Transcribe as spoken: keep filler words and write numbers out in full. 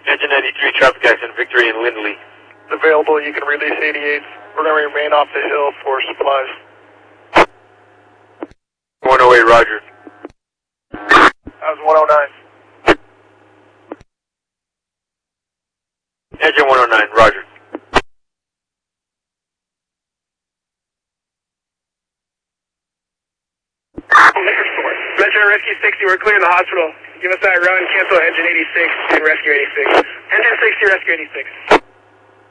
Engine ninety-three, traffic accident, Victory and Lindley. Available, you can release eighty-eight. We're going to remain off the hill for supplies. one oh eight, roger. That was one oh nine. Engine one oh nine, roger. Metro Rescue sixty, we're clearing the hospital. Give us that run, cancel engine eighty-six, and rescue eighty-six. Engine sixty, rescue eighty-six.